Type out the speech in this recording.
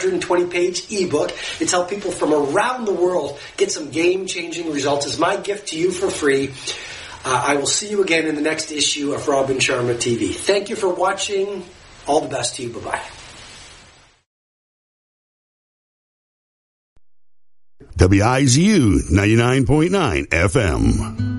120-page ebook. It's helped people from around the world get some game-changing results. It's my gift to you for free. I will see you again in the next issue of Robin Sharma TV. Thank you for watching. All the best to you. Bye-bye. WIZU 99.9 FM.